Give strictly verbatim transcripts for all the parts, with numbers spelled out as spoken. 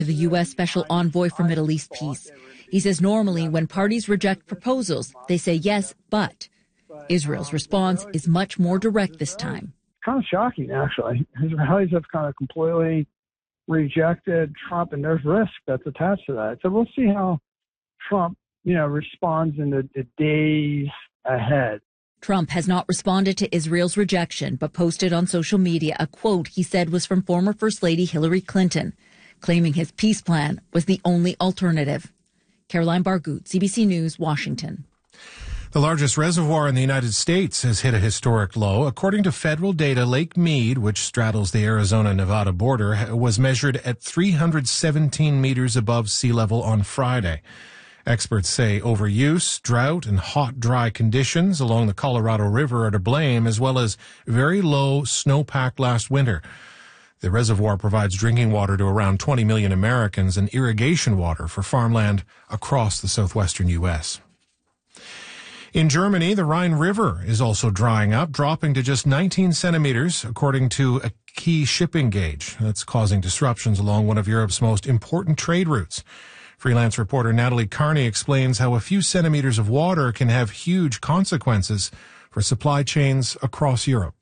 the U S Special Envoy for Middle East Peace. He says normally when parties reject proposals, they say yes, but Israel's response is much more direct this time. Kind of shocking, actually. Israelis have kind of completely rejected Trump, and there's risk that's attached to that. So we'll see how Trump, you know, responds in the, the days ahead. Trump has not responded to Israel's rejection, but posted on social media a quote he said was from former First Lady Hillary Clinton, claiming his peace plan was the only alternative. Caroline Bargut, C B C News, Washington. The largest reservoir in the United States has hit a historic low. According to federal data, Lake Mead, which straddles the Arizona-Nevada border, was measured at three hundred seventeen meters above sea level on Friday. Experts say overuse, drought, and hot, dry conditions along the Colorado River are to blame, as well as very low snowpack last winter. The reservoir provides drinking water to around twenty million Americans and irrigation water for farmland across the southwestern U S. In Germany, the Rhine River is also drying up, dropping to just nineteen centimeters, according to a key shipping gauge. That's causing disruptions along one of Europe's most important trade routes. Freelance reporter Natalie Carney explains how a few centimeters of water can have huge consequences for supply chains across Europe.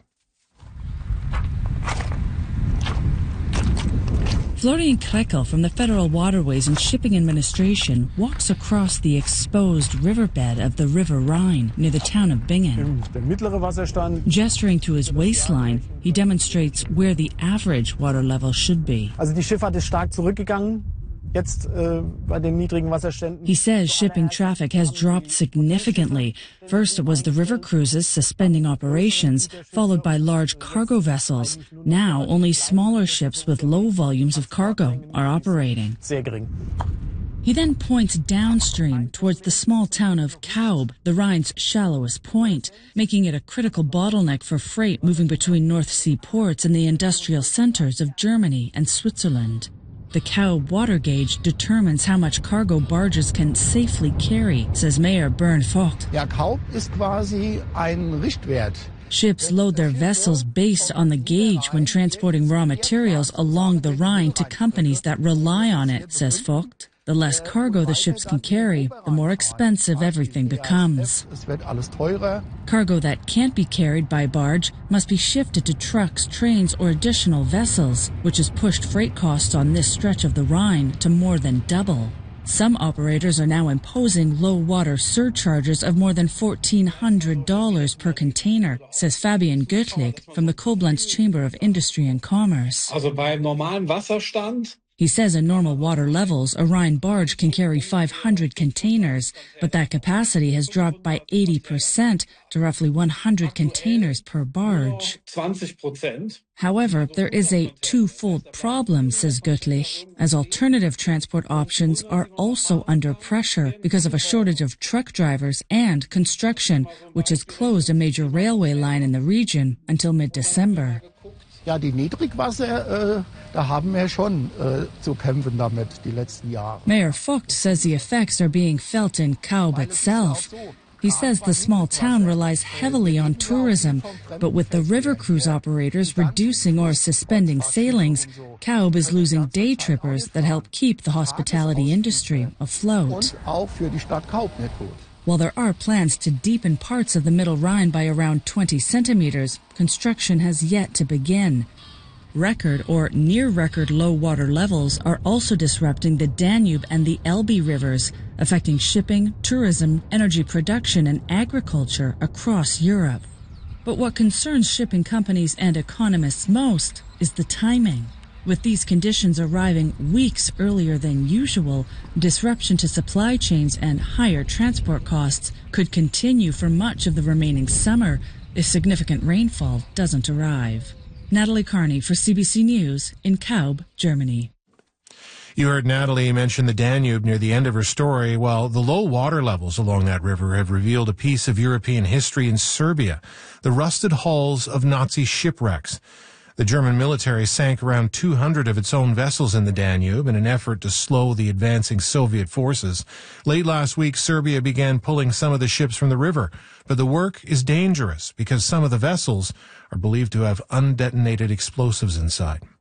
Florian Kreckel from the Federal Waterways and Shipping Administration walks across the exposed riverbed of the River Rhine near the town of Bingen. Gesturing to his waistline, he demonstrates where the average water level should be. He says shipping traffic has dropped significantly. First, it was the river cruises suspending operations, followed by large cargo vessels. Now, only smaller ships with low volumes of cargo are operating. He then points downstream towards the small town of Kaub, the Rhine's shallowest point, making it a critical bottleneck for freight moving between North Sea ports and the industrial centers of Germany and Switzerland. The Kaub water gauge determines how much cargo barges can safely carry, says Mayor Bernd Vogt. Ja, Kaub ist quasi ein Richtwert. Ships load their vessels based on the gauge when transporting raw materials along the Rhine to companies that rely on it, says Vogt. The less cargo the ships can carry, the more expensive everything becomes. Cargo that can't be carried by barge must be shifted to trucks, trains, or additional vessels, which has pushed freight costs on this stretch of the Rhine to more than double. Some operators are now imposing low water surcharges of more than fourteen hundred dollars per container, says Fabian Göttlich from the Koblenz Chamber of Industry and Commerce. Also bei normalem Wasserstand. He says at normal water levels, a Rhine barge can carry five hundred containers, but that capacity has dropped by eighty percent to roughly one hundred containers per barge. twenty percent. However, there is a twofold problem, says Göttlich, as alternative transport options are also under pressure because of a shortage of truck drivers and construction, which has closed a major railway line in the region until mid-December. Ja, die Niedrigwasser, äh, da haben wir schon äh, zu kämpfen damit die letzten Jahre. Mayor Vogt says the effects are being felt in Kaub itself. He says the small town relies heavily on tourism, but with the river cruise operators reducing or suspending sailings, Kaub is losing day trippers that help keep the hospitality industry afloat. Und auch für die Stadt Kaub nicht gut. While there are plans to deepen parts of the Middle Rhine by around twenty centimeters, construction has yet to begin. Record or near-record low water levels are also disrupting the Danube and the Elbe rivers, affecting shipping, tourism, energy production, and agriculture across Europe. But what concerns shipping companies and economists most is the timing. With these conditions arriving weeks earlier than usual, disruption to supply chains and higher transport costs could continue for much of the remaining summer if significant rainfall doesn't arrive. Natalie Carney for C B C News in Kaub, Germany. You heard Natalie mention the Danube near the end of her story. Well, the low water levels along that river have revealed a piece of European history in Serbia, the rusted hulls of Nazi shipwrecks. The German military sank around two hundred of its own vessels in the Danube in an effort to slow the advancing Soviet forces. Late last week, Serbia began pulling some of the ships from the river, but the work is dangerous because some of the vessels are believed to have undetonated explosives inside.